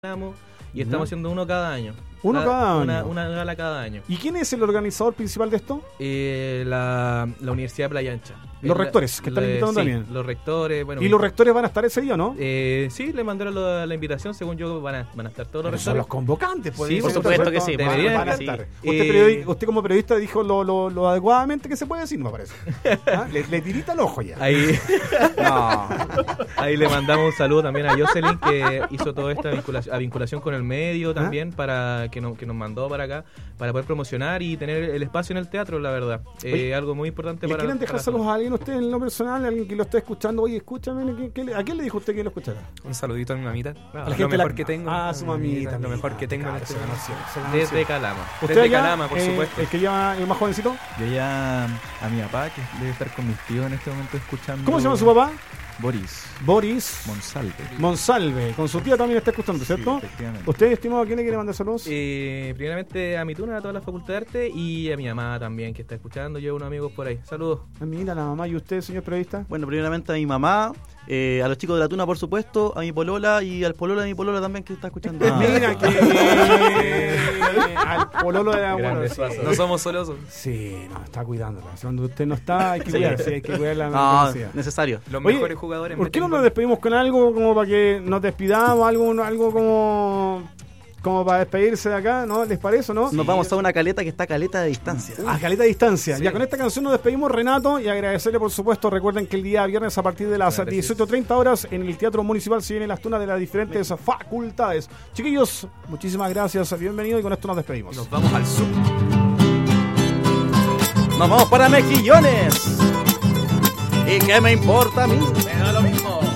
Y estamos haciendo uno cada año. ¿Uno cada año? Una gala cada año. ¿Y quién es el organizador principal de esto? La Universidad de Playa Ancha. Los rectores, que están invitando también. Los rectores, bueno. ¿Y los rectores van a estar ese día, no? Sí, le mandaron la invitación, según yo, van a estar todos los rectores. Son los convocantes, pues. Sí, por supuesto que sí. Van a estar. Usted como periodista dijo lo adecuadamente que se puede decir, me parece. ¿Ah? Le tirita el ojo ya. Ahí, No. ahí le mandamos un saludo también a Jocelyn, que hizo toda esta vinculación con el medio también, para que nos mandó para acá, para poder promocionar y tener el espacio en el teatro, la verdad. Algo muy importante ¿Le para... quieren dejar saludos a alguien usted en lo personal? ¿Alguien que lo esté escuchando? Oye, escúchame, ¿a quién le dijo usted que lo escuchara? Un saludito a mi mamita. Lo mejor que tengo. Ah, su mamita. Lo mejor que tengo en este Desde Calama. ¿Usted Desde allá, Calama, por supuesto. el que lleva el más jovencito? Yo ya a mi papá, que debe estar con mis tíos en este momento escuchando. ¿Cómo se llama su papá? Boris Monsalve. Con su tía también está escuchando, ¿cierto? Sí, efectivamente. ¿Usted, estimado, a quién le quiere mandar saludos? Primeramente a mi tuna, a toda la Facultad de Arte, y a mi mamá también, que está escuchando. Yo unos amigos por ahí. Saludos. Mira, la mamá. ¿Y usted, señor periodista? Bueno, primeramente a mi mamá, a los chicos de la tuna, por supuesto, a mi polola y al pololo de mi polola también, que está escuchando. Mira que al pololo de la Grandes abuela. pasos. No somos solosos. Sí, no, está cuidándola. Cuando usted no está, hay que cuidarse, hay que cuidar la No, velocidad. necesario. Los Oye, mejores jugadores. ¿Por qué no meten nos gol. despedimos con algo como para que nos despidamos? Algo como para despedirse de acá, ¿no? ¿Les parece o no? Nos vamos a una caleta que está caleta de distancia. A caleta de distancia. Sí. Ya con esta canción nos despedimos, Renato, y agradecerle, por supuesto. Recuerden que el día viernes a partir de las 18:30 horas en el Teatro Municipal se vienen las tunas de las diferentes facultades. Chiquillos, muchísimas gracias, bienvenidos, y con esto nos despedimos. Nos vamos al sur. Nos vamos para Mejillones. ¿Y qué me importa a mí? Me da lo mismo.